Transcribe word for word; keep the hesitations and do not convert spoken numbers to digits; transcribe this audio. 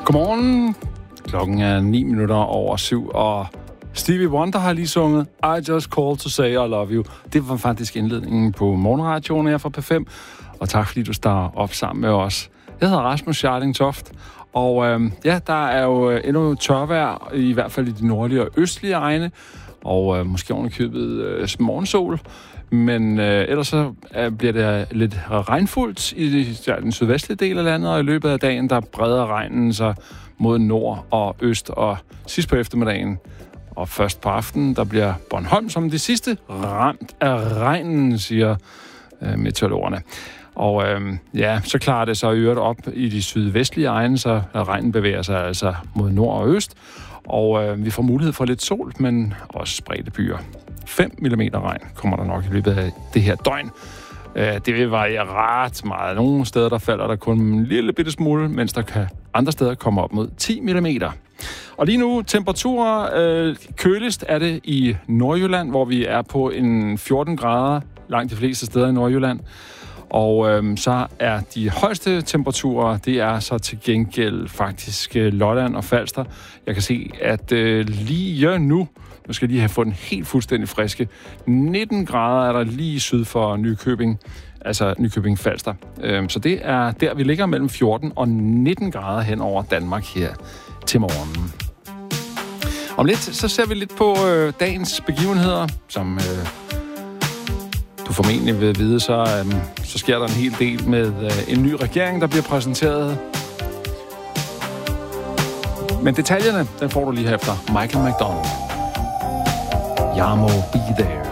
Godmorgen. Klokken er ni minutter over syv, og Stevie Wonder har lige sunget I Just Called to Say I Love You. Det var faktisk indledningen på morgenradioen her fra P fem, og tak fordi du starter op sammen med os. Jeg hedder Rasmus Scharling Toft, og øh, ja, der er jo endnu tørvejr, i hvert fald i de nordlige og østlige egne, og øh, måske ovenikøbet øh, morgensol. Men øh, ellers så øh, bliver det lidt regnfuldt i ja, den sydvestlige del af landet, og i løbet af dagen, der breder regnen sig mod nord og øst, og sidst på eftermiddagen og først på aftenen, der bliver Bornholm som det sidste ramt af regnen, siger øh, meteorologerne. Og øh, ja, så klarer det så i øvrigt op i de sydvestlige egne, så regnen bevæger sig altså mod nord og øst, og øh, vi får mulighed for lidt sol, men også spredte byer. fem millimeter regn kommer der nok i løbet af det her døgn. Det vil variere ret meget. Nogle steder der falder der kun en lille bitte smule, mens der kan andre steder komme op mod ti millimeter. Og lige nu temperaturer øh, køligst er det i Nordjylland, hvor vi er på en fjorten grader langt de fleste steder i Nordjylland. Og øh, så er de højeste temperaturer, det er så til gengæld faktisk øh, Lolland og Falster. Jeg kan se, at øh, lige nu, nu skal jeg lige have fået den helt fuldstændig friske, nitten grader er der lige syd for Nykøbing, altså Nykøbing Falster. Øh, så det er der, vi ligger mellem fjorten og nitten grader hen over Danmark her til morgenen. Om lidt, så ser vi lidt på øh, dagens begivenheder, som øh, du formentlig vil vide, så, øh, så sker der en hel del med øh, en ny regering, der bliver præsenteret. Men detaljerne, den får du lige her efter Michael McDonald. Jeg må be there.